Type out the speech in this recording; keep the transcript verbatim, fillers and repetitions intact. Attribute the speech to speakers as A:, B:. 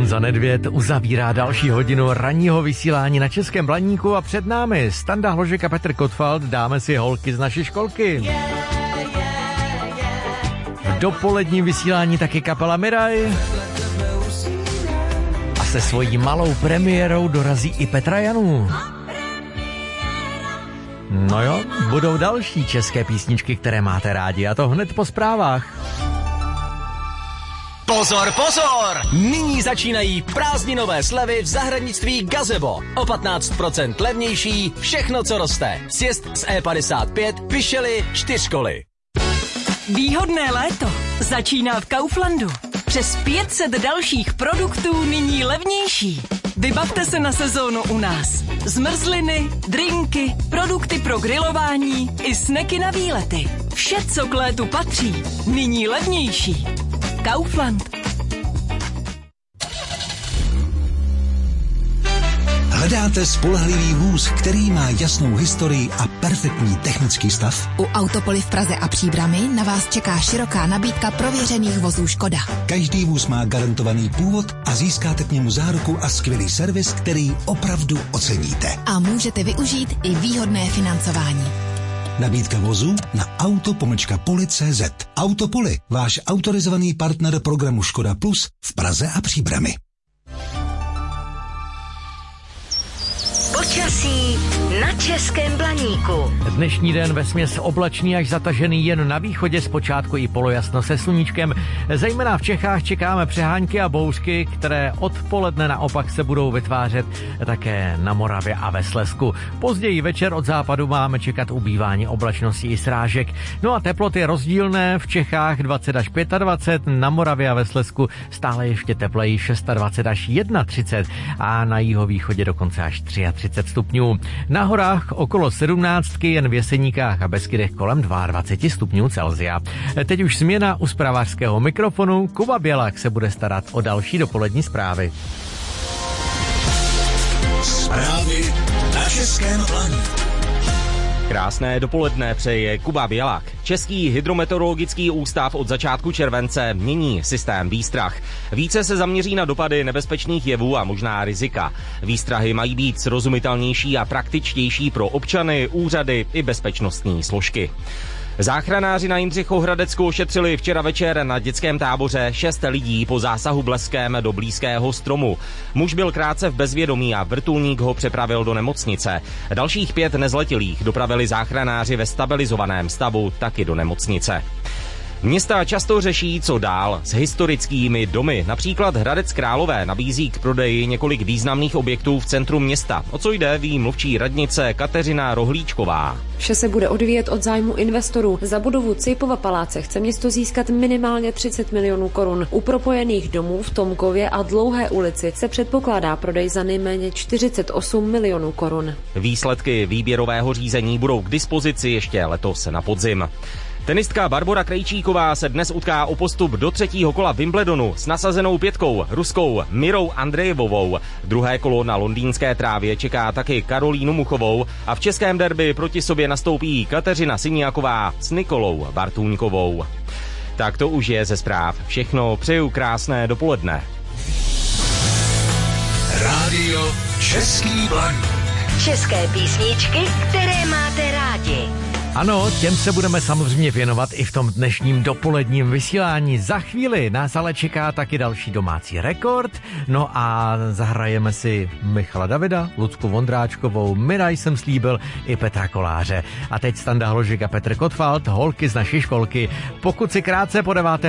A: Honza Nedvěd uzavírá další hodinu ranního vysílání na Českém Blaníku a před námi Standa Hložek a Petr Kotwald. Dáme si holky z naší školky. V dopoledním vysílání taky kapela Miraj. A se svojí malou premiérou dorazí i Petra Janů. No jo, budou další české písničky, které máte rádi, a to hned po zprávách.
B: Pozor, pozor! Nyní začínají prázdninové slevy v zahradnictví Gazebo. O patnáct procent levnější, všechno, co roste. Sjezd z E padesát pět, Vyšely, čtyřkoly.
C: Výhodné léto začíná v Kauflandu. Přes pět set dalších produktů nyní levnější. Vybavte se na sezónu u nás. Zmrzliny, drinky, produkty pro grilování i sneky na výlety. Vše, co k létu patří, nyní levnější. Kaufland.
D: Hledáte spolehlivý vůz, který má jasnou historii a perfektní technický stav?
E: U Autopoly v Praze a Příbrami na vás čeká široká nabídka prověřených vozů Škoda.
D: Každý vůz má garantovaný původ a získáte k němu záruku a skvělý servis, který opravdu oceníte.
E: A můžete využít i výhodné financování.
D: Nabídka vozu na auto pomlčka poli tečka cé zet. Autopoly, váš autorizovaný partner programu Škoda Plus v Praze a Příbrami.
F: Počasí na Českém Blaníku.
A: Dnešní den vesměs oblačný až zatažený, jen na východě zpočátku i polojasno se sluníčkem. Zejména v Čechách čekáme přehánky a bouřky, které odpoledne naopak se budou vytvářet také na Moravě a ve Slezsku. Později večer od západu máme čekat ubývání oblačnosti i srážek. No a teploty rozdílné, v Čechách dvacet až dvacet pět, na Moravě a ve Slezsku stále ještě tepleji dvacet šest až třicet jedna a na jihovýchodě dokonce až třicet tři stupňů. Na horách okolo sedmnáctky, jen v Jeseníkách a Beskydech kolem dvacet dva stupňů Celsia. Teď už změna u zpravářského mikrofonu. Kuba Bělák se bude starat o další dopolední zprávy.
D: Zprávy na Českém Blaníku.
G: Krásné dopoledne přeje Kuba Bělák. Český hydrometeorologický ústav od začátku července mění systém výstrah. Více se zaměří na dopady nebezpečných jevů a možná rizika. Výstrahy mají být srozumitelnější a praktičtější pro občany, úřady i bezpečnostní složky. Záchranáři na Jindřichohradecku ošetřili včera večer na dětském táboře šest lidí po zásahu bleskem do blízkého stromu. Muž byl krátce v bezvědomí a vrtulník ho přepravil do nemocnice. Dalších pět nezletilých dopravili záchranáři ve stabilizovaném stavu taky do nemocnice. Města často řeší, co dál s historickými domy. Například Hradec Králové nabízí k prodeji několik významných objektů v centru města. O co jde, ví mluvčí radnice Kateřina Rohlíčková.
H: Vše se bude odvíjet od zájmu investorů. Za budovu Cejpova paláce chce město získat minimálně třicet milionů korun. U propojených domů v Tomkově a Dlouhé ulici se předpokládá prodej za nejméně čtyřicet osm milionů korun.
G: Výsledky výběrového řízení budou k dispozici ještě letos na podzim. Tenistka Barbora Krejčíková se dnes utká o postup do třetího kola Wimbledonu s nasazenou pětkou Ruskou Mirou Andrejevovou. Druhé kolo na londýnské trávě čeká taky Karolínu Muchovou a v českém derby proti sobě nastoupí Kateřina Siniaková s Nikolou Bartůňkovou. Tak to už je ze zpráv. Všechno, přeju krásné dopoledne.
D: Rádio Český Blaník.
F: České písničky, které máte rádi.
A: Ano, těm se budeme samozřejmě věnovat i v tom dnešním dopoledním vysílání. Za chvíli nás ale čeká taky další domácí rekord. No a zahrajeme si Michala Davida, Lucku Vondráčkovou, Miraj jsem slíbil i Petra Koláře. A teď Standa Hložek a Petr Kotwald, holky z naší školky. Pokud si krátce po deváté